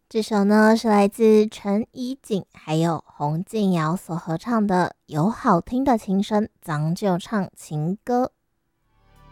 这首呢是来自陈怡景还有洪敬尧所合唱的，有好听的琴声，咱就唱情歌。